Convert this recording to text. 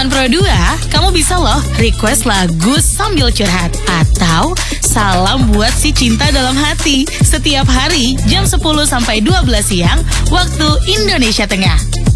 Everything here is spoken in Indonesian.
Zaman Pro 2, kamu bisa loh request lagu sambil curhat atau salam buat si cinta dalam hati setiap hari jam 10 sampai 12 siang waktu Indonesia Tengah.